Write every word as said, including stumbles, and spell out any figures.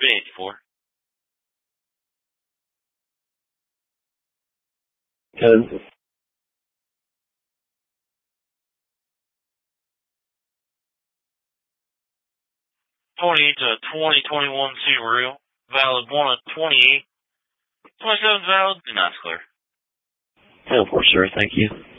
three eighty-four. ten. twenty-eight to twenty twenty-one Subaru. Valid one of twenty-eight. twenty-seven valid. Do not clear. ten four, sir. Thank you.